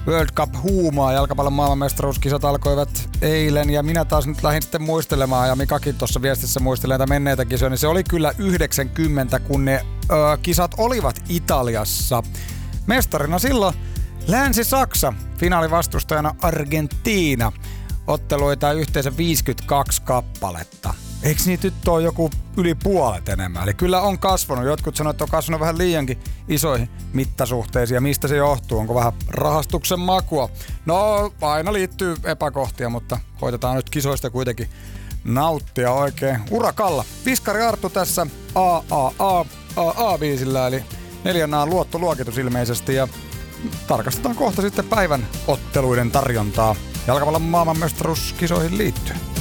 World Cup-huumaa. Jalkapallon maailmanmestaruuskisat alkoivat eilen ja minä taas nyt lähdin sitten muistelemaan ja Mikakin tuossa viestissä muistelee näitä menneitä kisoja, niin se oli kyllä 90, kun ne kisat olivat Italiassa. Mestarina silloin Länsi-Saksa, finaalivastustajana Argentiina. Otteluita yhteensä 52 kappaletta. Eikö niitä nyt ole joku yli puolet enemmän? Eli kyllä on kasvanut. Jotkut sanoo, että on kasvanut vähän liiankin isoihin mittasuhteisiin. Ja mistä se johtuu? Onko vähän rahastuksen makua? No, aina liittyy epäkohtia, mutta koitetaan nyt kisoista kuitenkin nauttia oikein urakalla. Viskari Arttu tässä AAA-biisillä, eli 4A luottoluokitus ilmeisesti. Ja tarkastetaan kohta sitten päivän otteluiden tarjontaa jalkapallon maailmanmestaruuskisoihin liittyen.